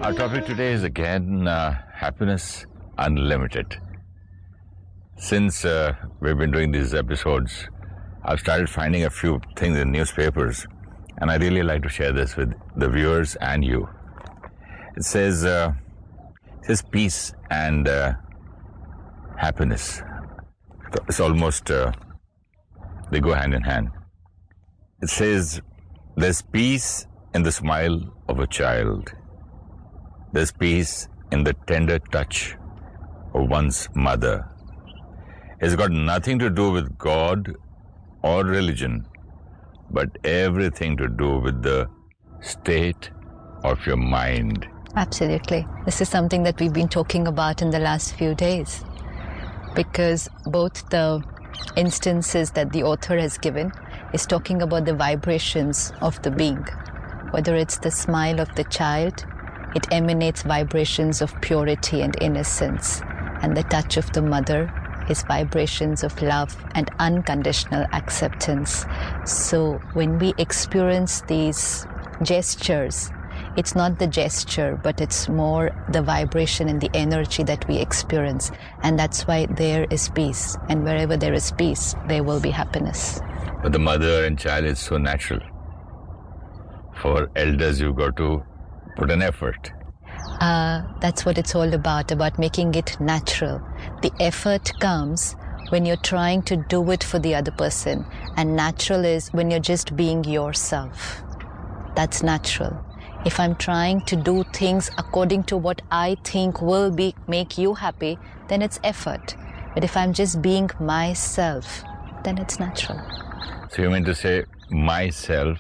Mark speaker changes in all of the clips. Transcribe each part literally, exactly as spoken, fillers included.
Speaker 1: Our topic today is again uh, happiness unlimited. Since uh, we've been doing these episodes, I've started finding a few things in newspapers, and I really like to share this with the viewers and you. It says, uh, it says peace and uh, happiness. It's almost, uh, they go hand in hand. It says, there's peace in the smile of a child. There's peace in the tender touch of one's mother. It's got nothing to do with God or religion, but everything to do with the state of your mind.
Speaker 2: Absolutely. This is something that we've been talking about in the last few days, because both the instances that the author has given is talking about the vibrations of the being. Whether it's the smile of the child, it emanates vibrations of purity and innocence, and the touch of the mother is vibrations of love and unconditional acceptance. So when we experience these gestures, it's not the gesture, but it's more the vibration and the energy that we experience. And that's why there is peace. And wherever there is peace, there will be happiness.
Speaker 1: But the mother and child is so natural. For elders, you've got to put an effort.
Speaker 2: Uh, that's what it's all about, about making it natural. The effort comes when you're trying to do it for the other person. And natural is when you're just being yourself. That's natural. If I'm trying to do things according to what I think will be make you happy, then it's effort. But if I'm just being myself, then it's natural.
Speaker 1: So you mean to say myself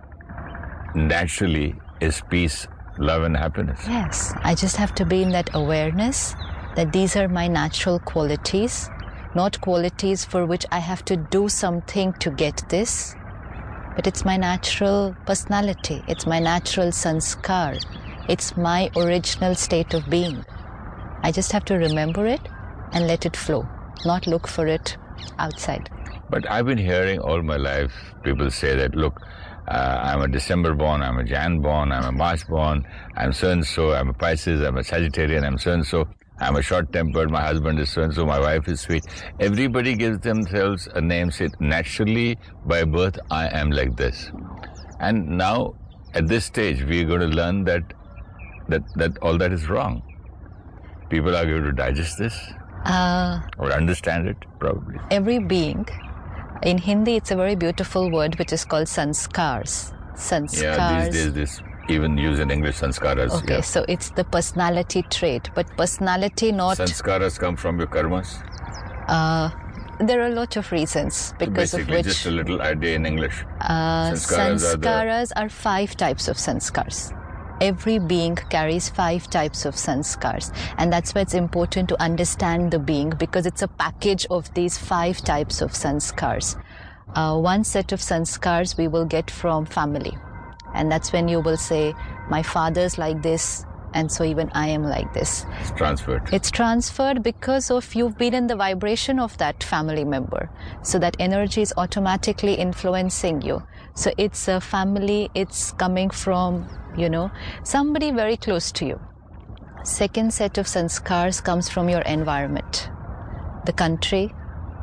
Speaker 1: naturally is peace, love and happiness?
Speaker 2: Yes, I just have to be in that awareness that these are my natural qualities, not qualities for which I have to do something to get this, but it's my natural personality, it's my natural sanskar, it's my original state of being. I just have to remember it and let it flow, not look for it outside.
Speaker 1: But I've been hearing all my life people say that, look, Uh, I'm a December born, I'm a Jan born, I'm a March born, I'm so-and-so, I'm a Pisces, I'm a Sagittarian, I'm so-and-so, I'm a short-tempered, my husband is so-and-so, my wife is sweet. Everybody gives themselves a name, say, naturally, by birth, I am like this. And now, at this stage, we're going to learn that, that, that all that is wrong. People are going to digest this, uh, or understand it, probably.
Speaker 2: Every being... In Hindi, it's a very beautiful word which is called sanskars. Sanskars.
Speaker 1: Yeah, these days, this even use in English, sanskaras.
Speaker 2: Okay,
Speaker 1: yeah.
Speaker 2: So it's the personality trait, but personality not...
Speaker 1: Sanskaras come from your karmas?
Speaker 2: Uh, there are a lot of reasons because
Speaker 1: so
Speaker 2: of which...
Speaker 1: just a little idea in English.
Speaker 2: Uh, sanskaras sanskaras are, the... are five types of sanskars. Every being carries five types of sanskars, and that's why it's important to understand the being, because it's a package of these five types of sanskars. Uh, one set of sanskars we will get from family, and that's when you will say, my father's like this, and so even I am like this.
Speaker 1: It's transferred.
Speaker 2: It's transferred because of you've been in the vibration of that family member. So that energy is automatically influencing you. So it's a family, it's coming from, you know, somebody very close to you. Second set of sanskars comes from your environment. The country,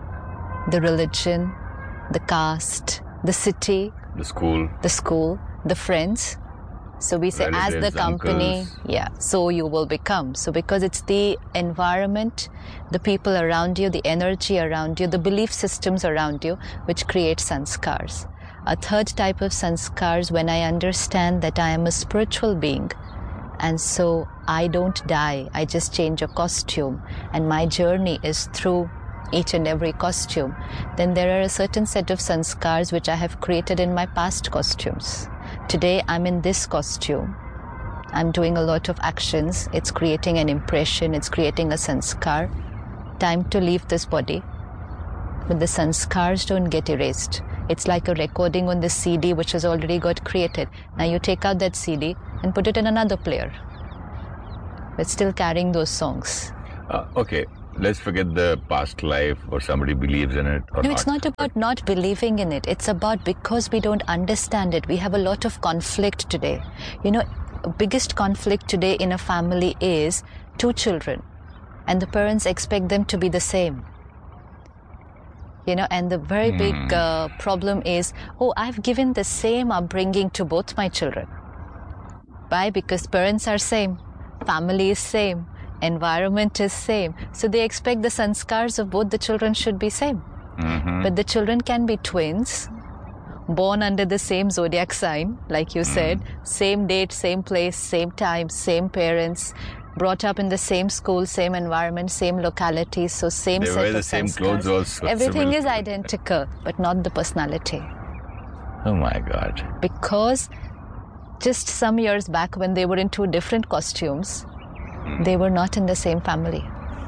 Speaker 2: the religion, the caste, the city.
Speaker 1: The school.
Speaker 2: The school, the friends. So we say,
Speaker 1: relatives,
Speaker 2: as the company,
Speaker 1: uncles.
Speaker 2: yeah, so you will become. So because it's the environment, the people around you, the energy around you, the belief systems around you, which create sanskars. A third type of sanskars, when I understand that I am a spiritual being, and so I don't die, I just change a costume, and my journey is through each and every costume, then there are a certain set of sanskars which I have created in my past costumes. Today I'm in this costume. I'm doing a lot of actions. It's creating an impression. It's creating a sanskar. Time to leave this body. But the sanskars don't get erased. It's like a recording on the C D which has already got created. Now you take out that C D and put it in another player. But still carrying those songs.
Speaker 1: Uh, okay. Let's forget the past life or somebody believes in it or
Speaker 2: No,
Speaker 1: not.
Speaker 2: it's not about not believing in it. It's about because we don't understand it. We have a lot of conflict today. You know, biggest conflict today in a family is two children, and the parents expect them to be the same. You know, and the very big uh, problem is, oh, I've given the same upbringing to both my children. Why? Because parents are same, family is same, environment is same. So they expect the sanskars of both the children should be same.
Speaker 1: Mm-hmm.
Speaker 2: But the children can be twins, born under the same zodiac sign, like you said, same date, same place, same time, same parents, brought up in the same school, same environment, same locality, so same
Speaker 1: they
Speaker 2: set
Speaker 1: wear
Speaker 2: of
Speaker 1: the same
Speaker 2: sanskars.
Speaker 1: clothes also.
Speaker 2: Everything
Speaker 1: similar.
Speaker 2: is identical, but not the personality.
Speaker 1: Oh my God.
Speaker 2: Because just some years back when they were in two different costumes,
Speaker 1: mm.
Speaker 2: they were not in the same family.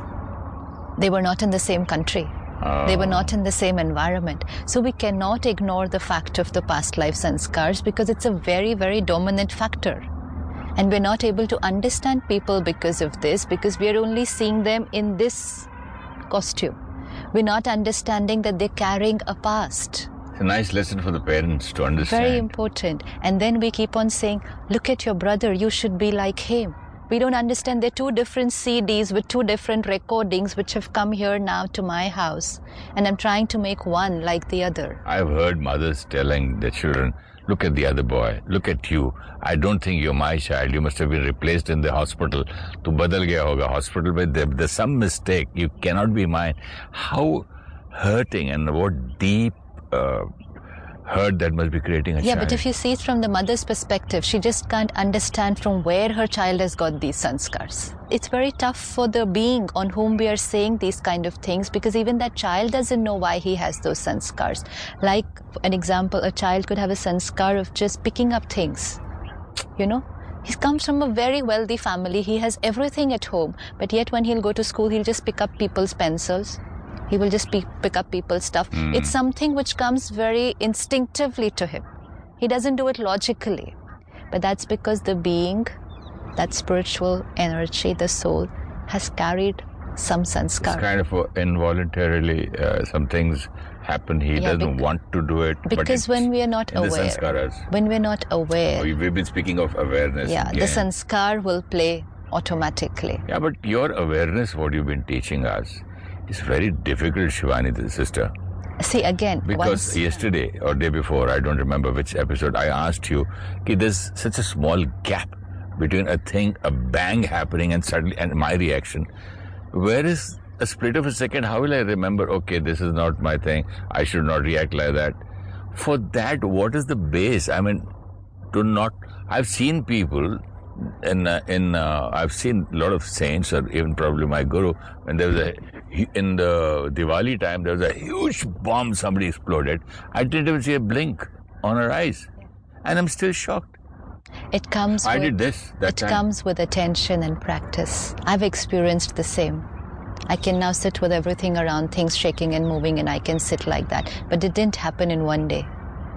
Speaker 2: They were not in the same country.
Speaker 1: Oh.
Speaker 2: They were not in the same environment. So we cannot ignore the fact of the past life sanskars because it's a very, very dominant factor. And we're not able to understand people because of this, because we're only seeing them in this costume. We're not understanding that they're carrying a past.
Speaker 1: It's a nice lesson for the parents to understand.
Speaker 2: Very important. And then we keep on saying, look at your brother, you should be like him. We don't understand they're two different C Ds with two different recordings which have come here now to my house. And I'm trying to make one like the other.
Speaker 1: I've heard mothers telling their children, look at the other boy, look at you. I don't think you're my child. You must have been replaced in the hospital. Tu badal gaya hoga hospital, but there, there's some mistake. You cannot be mine. How hurting and what deep uh, hurt that must be creating a
Speaker 2: yeah,
Speaker 1: child.
Speaker 2: But if you see it from the mother's perspective, she just can't understand from where her child has got these sanskars. It's very tough for the being on whom we are saying these kind of things because even that child doesn't know why he has those sanskars. Like an example, a child could have a sanskar of just picking up things. You know, he comes from a very wealthy family. He has everything at home. But yet when he'll go to school, he'll just pick up people's pencils. He will just pick, pick up people's stuff. Mm. It's something which comes very instinctively to him. He doesn't do it logically. But that's because the being, that spiritual energy, the soul, has carried some sanskar.
Speaker 1: It's kind of uh, involuntarily, uh, some things happen. He
Speaker 2: yeah,
Speaker 1: doesn't
Speaker 2: bec-
Speaker 1: want to do it.
Speaker 2: Because
Speaker 1: but
Speaker 2: when we are not aware,
Speaker 1: the
Speaker 2: when we're not aware,
Speaker 1: oh, we've been speaking of awareness.
Speaker 2: Yeah,
Speaker 1: again.
Speaker 2: the sanskar will play automatically.
Speaker 1: Yeah, but your awareness, what you've been teaching us, is very difficult, Shivani, the sister.
Speaker 2: See, again,
Speaker 1: because
Speaker 2: once,
Speaker 1: yesterday or day before, I don't remember which episode, I asked you, okay, there's such a small gap between a thing, a bang happening and suddenly, and my reaction. Where is a split of a second? How will I remember, okay, this is not my thing, I should not react like that? For that, what is the base? I mean, to not, I've seen people, in, uh, in uh, I've seen a lot of saints, or even probably my guru, when there was a, in the Diwali time, there was a huge bomb, somebody exploded. I didn't even see a blink on her eyes. And I'm still shocked.
Speaker 2: It comes
Speaker 1: I
Speaker 2: with,
Speaker 1: did this that
Speaker 2: It
Speaker 1: time.
Speaker 2: comes with attention and practice. I've experienced the same. I can now sit with everything around, things shaking and moving, and I can sit like that. But it didn't happen in one day.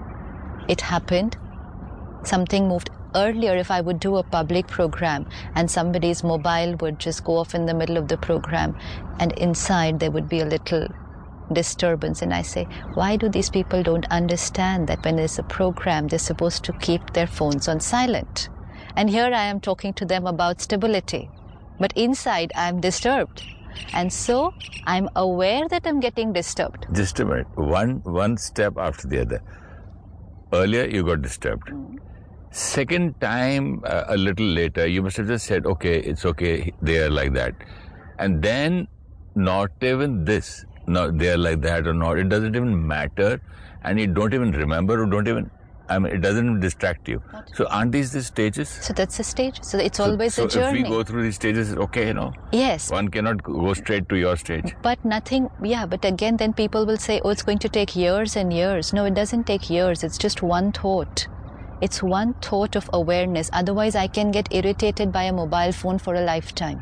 Speaker 2: It happened. Something moved. Earlier, if I would do a public program and somebody's mobile would just go off in the middle of the program, and inside there would be a little disturbance, and I say, why do these people don't understand that when there's a program, they're supposed to keep their phones on silent? And here I am talking to them about stability, but inside I'm disturbed. And so I'm aware that I'm getting disturbed.
Speaker 1: Just a minute. One, one step after the other. Earlier, you got disturbed. Mm. Second time, uh, a little later, you must have just said, okay, it's okay, they are like that. And then, not even this, not they are like that or not, it doesn't even matter, and you don't even remember or don't even, I mean, it doesn't even distract you. So aren't these the stages?
Speaker 2: So that's the stage. So it's
Speaker 1: so,
Speaker 2: always
Speaker 1: so
Speaker 2: a journey.
Speaker 1: So if we go through these stages, okay, you know?
Speaker 2: Yes.
Speaker 1: One cannot go straight to your stage.
Speaker 2: But nothing, yeah, but again, then people will say, oh, it's going to take years and years. No, it doesn't take years. It's just one thought. It's one thought of awareness. Otherwise, I can get irritated by a mobile phone for a lifetime.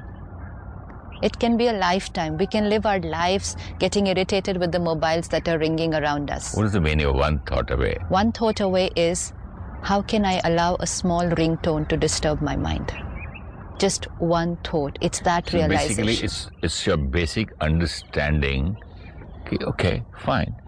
Speaker 2: It can be a lifetime. We can live our lives getting irritated with the mobiles that are ringing around us.
Speaker 1: What is the meaning of one thought away?
Speaker 2: One thought away is, how can I allow a small ringtone to disturb my mind? Just one thought. It's that
Speaker 1: so
Speaker 2: realization.
Speaker 1: Basically, it's, it's your basic understanding. Okay, okay, fine.